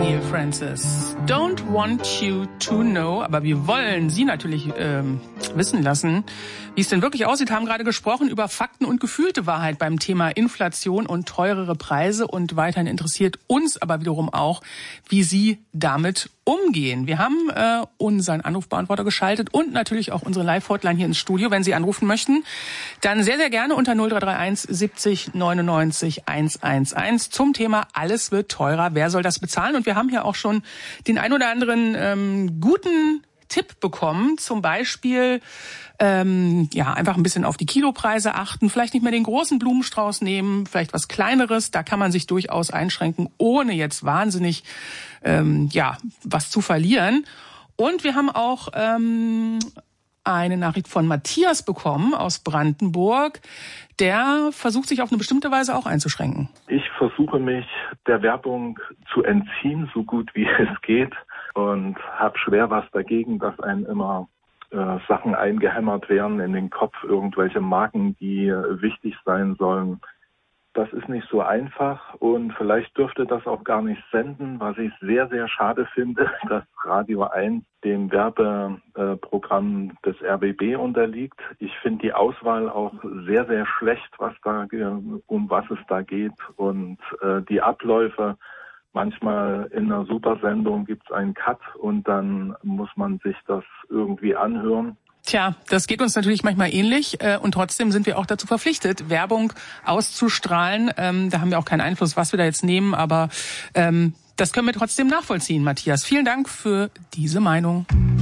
Neil Francis. Don't want you to know, aber wir wollen Sie natürlich wissen lassen, wie es denn wirklich aussieht. Haben gerade gesprochen über Fakten und gefühlte Wahrheit beim Thema Inflation und teurere Preise und weiterhin interessiert uns aber wiederum auch, wie Sie damit umgehen. Wir haben unseren Anrufbeantworter geschaltet und natürlich auch unsere Live-Hotline hier ins Studio. Wenn Sie anrufen möchten, dann sehr, sehr gerne unter 0331 70 99 111 zum Thema Alles wird teurer. Wer soll das bezahlen? Und wir haben hier auch schon den ein oder anderen guten Tipp bekommen. Zum Beispiel einfach ein bisschen auf die Kilopreise achten, vielleicht nicht mehr den großen Blumenstrauß nehmen, vielleicht was Kleineres. Da kann man sich durchaus einschränken, ohne jetzt wahnsinnig was zu verlieren. Und wir haben auch eine Nachricht von Matthias bekommen aus Brandenburg. Der versucht, sich auf eine bestimmte Weise auch einzuschränken. Ich versuche mich der Werbung zu entziehen, so gut wie es geht. Und habe schwer was dagegen, dass einem immer Sachen eingehämmert werden in den Kopf, irgendwelche Marken, die wichtig sein sollen. Das ist nicht so einfach und vielleicht dürfte das auch gar nicht senden, was ich sehr, sehr schade finde, dass Radio 1 dem Werbeprogramm des RBB unterliegt. Ich finde die Auswahl auch sehr, sehr schlecht, um was es da geht und die Abläufe. Manchmal in einer Supersendung gibt's einen Cut und dann muss man sich das irgendwie anhören. Tja, das geht uns natürlich manchmal ähnlich und trotzdem sind wir auch dazu verpflichtet, Werbung auszustrahlen. Da haben wir auch keinen Einfluss, was wir da jetzt nehmen, aber das können wir trotzdem nachvollziehen, Matthias. Vielen Dank für diese Meinung.